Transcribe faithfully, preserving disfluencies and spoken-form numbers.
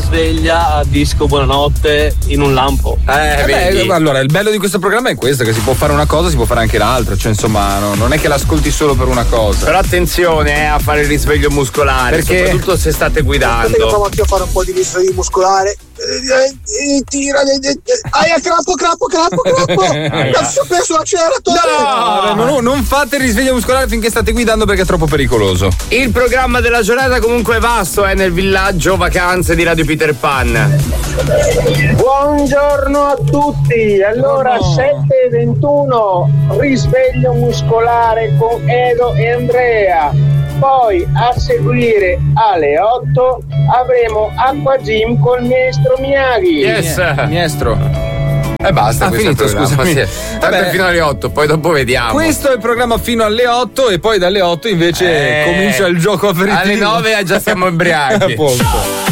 sveglia a disco buonanotte in un lampo. Eh, Eh beh, allora, il bello di questo programma è questo, che si può fare una cosa, si può fare anche l'altra, cioè insomma no, non è che l'ascolti solo per una cosa. Però attenzione eh, a fare il risveglio muscolare, perché soprattutto se state Aspetta che guidando. provo anche a fare un po' di risveglio muscolare. Eh, eh, Tira, eh, eh, aia, crappo, crappo, crappo, crappo. Cazzo, ho perso l'acceleratore. No, non, non fate il risveglio muscolare finché state guidando perché è troppo pericoloso. Il programma della giornata comunque è vasto, è nel villaggio vacanze di Radio Peter Pan. Buongiorno a tutti, allora No. sette e ventuno risveglio muscolare con Edo e Andrea, poi a seguire alle otto avremo Acqua Gym col maestro Miyagi. Yes. Miestro. E basta, Ah, questo è il finito, programma, scusami. sì. Tanto Vabbè. è fino alle otto, poi dopo vediamo. Questo è il programma fino alle otto e poi dalle otto invece Eh, comincia il gioco aperitivo. alle nove già siamo ubriachi. Appunto.